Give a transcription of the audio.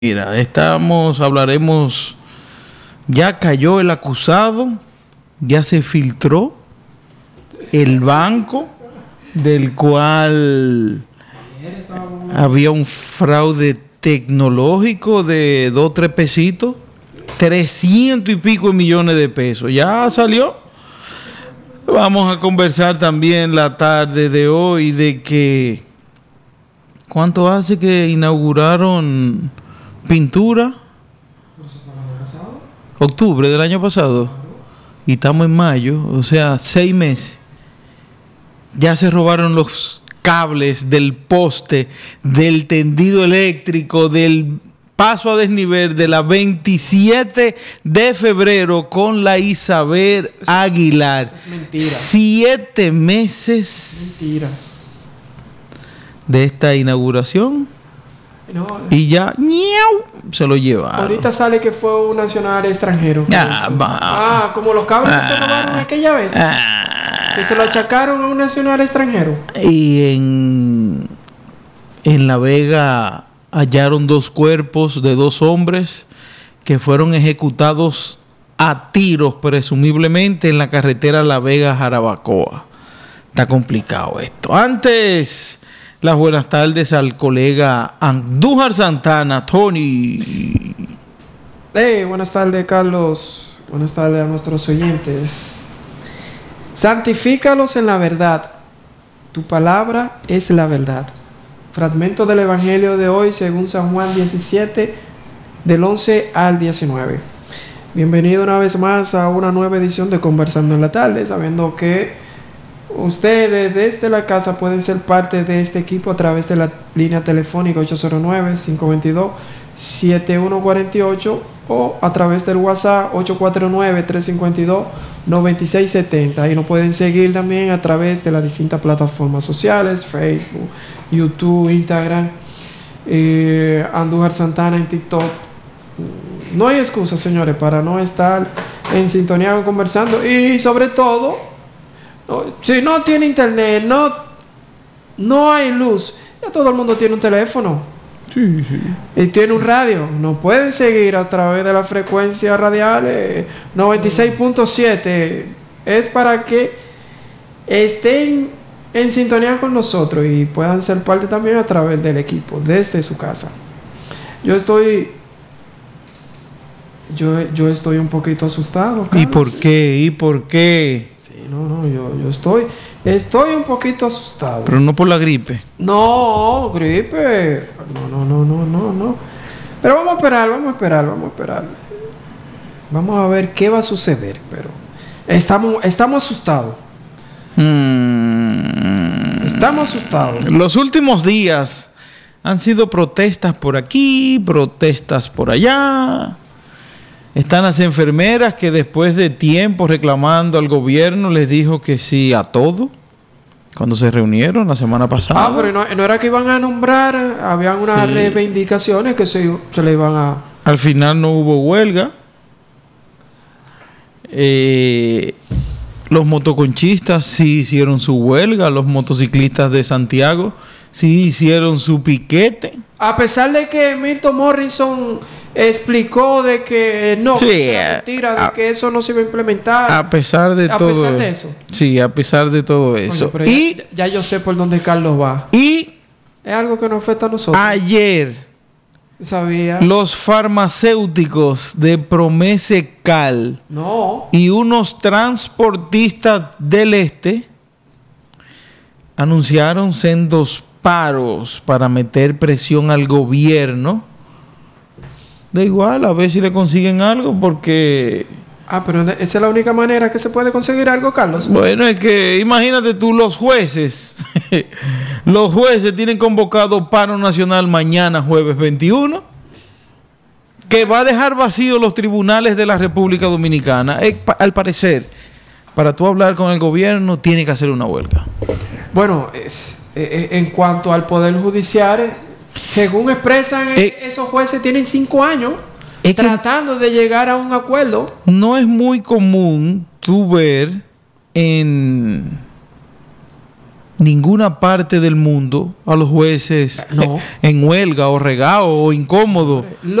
Mira, hablaremos, ya cayó el acusado, ya se filtró el banco del cual había un fraude tecnológico de 2 o 3 pesitos, 300 y pico de millones de pesos. Ya salió. Vamos a conversar también la tarde de hoy de que ¿cuánto hace que inauguraron pintura? Octubre del año pasado. Y estamos en mayo, o sea, 6 meses. Ya se robaron los cables del poste, del tendido eléctrico, del paso a desnivel de la 27 de febrero con la Isabel Aguilar. Eso es mentira. 7 meses Mentira. de esta inauguración. No, Y ya se lo llevaron. ahorita sale que fue un nacional extranjero. Como los cables que se robaron aquella vez. Que se lo achacaron a un nacional extranjero. Y en La Vega hallaron 2 cuerpos de 2 hombres que fueron ejecutados a tiros, presumiblemente en la carretera La Vega-Jarabacoa. Está complicado esto. Antes, las buenas tardes al colega Andújar Santana, Tony. Buenas tardes, Carlos. Buenas tardes a nuestros oyentes. Santifícalos en la verdad. Tu palabra es la verdad. Fragmento del Evangelio de hoy según San Juan 17, del 11 al 19. Bienvenido una vez más a una nueva edición de Conversando en la Tarde, sabiendo que ustedes desde la casa pueden ser parte de este equipo a través de la línea telefónica 809-522-7148 o a través del WhatsApp 849-352-9670. Ahí nos pueden seguir también a través de las distintas plataformas sociales, Facebook, YouTube, Instagram, Andújar Santana en TikTok. No hay excusa, señores, para no estar en sintonía conversando. Y sobre todo, si no tiene internet, no hay luz, ya todo el mundo tiene un teléfono. Sí. Y tiene un radio. Nos pueden seguir a través de la frecuencia radial 96.7. Es para que estén en sintonía con nosotros y puedan ser parte también a través del equipo, desde su casa. Yo estoy un poquito asustado, Carlos. ¿Y por qué? ¿Y por qué? Sí, yo estoy un poquito asustado. Pero no por la gripe. No, gripe. No. Pero vamos a esperar. Vamos a ver qué va a suceder, pero estamos asustados. Estamos asustados. Los últimos días han sido protestas por aquí, protestas por allá. Están las enfermeras que después de tiempo reclamando al gobierno les dijo que sí a todo cuando se reunieron la semana pasada. Pero no era que iban a nombrar, habían unas reivindicaciones que se le iban a... Al final no hubo huelga. Los motoconchistas sí hicieron su huelga, los motociclistas de Santiago sí hicieron su piquete. A pesar de que Milton Morrison explicó de que no, sí, que era mentira, de que eso no se iba a implementar. A pesar de todo. A pesar de eso. Sí, a pesar de todo eso. Pero ya yo sé por dónde Carlos va. Y es algo que nos afecta a nosotros. Ayer sabía. Los farmacéuticos de Promesecal y unos transportistas del este anunciaron sendos paros para meter presión al gobierno. Da igual, a ver si le consiguen algo, porque... pero esa es la única manera que se puede conseguir algo, Carlos. Bueno, es que imagínate tú, los jueces. Los jueces tienen convocado paro nacional mañana, jueves 21, que va a dejar vacíos los tribunales de la República Dominicana. Al parecer, para tú hablar con el gobierno, tiene que hacer una huelga. Bueno, en cuanto al Poder Judicial, según expresan esos jueces, tienen 5 años tratando de llegar a un acuerdo. No es muy común tú ver en ninguna parte del mundo a los jueces No. en huelga o regado o incómodo.